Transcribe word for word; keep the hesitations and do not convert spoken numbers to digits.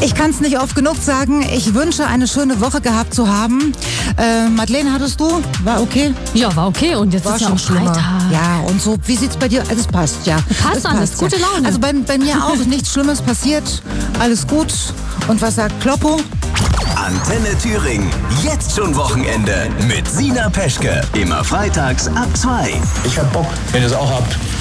Ich kann es nicht oft genug sagen. Ich wünsche, eine schöne Woche gehabt zu haben. Äh, Madeleine, hattest du? War okay? Ja, war okay. Und jetzt War ist ja schon auch schlimmer. Freitag. Ja, und so, wie sieht's bei dir? Also, es passt, ja. Passt es alles, gute ja. Laune. Also bei, bei mir auch nichts Schlimmes passiert. Alles gut. Und was sagt Kloppo? Antenne Thüringen. Jetzt schon Wochenende mit Sina Peschke. Immer freitags ab zwei. Ich hab Bock, wenn ihr es auch habt.